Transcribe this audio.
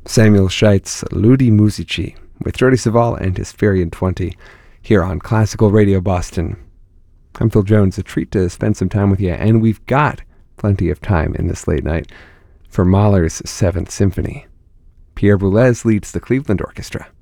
Samuel Scheit's Ludi Musici with Jordi Savall and his Fairy and 20 here on Classical Radio Boston. I'm Phil Jones, a treat to spend some time with you, and we've got plenty of time in this late night for Mahler's Seventh Symphony. Pierre Boulez leads the Cleveland Orchestra.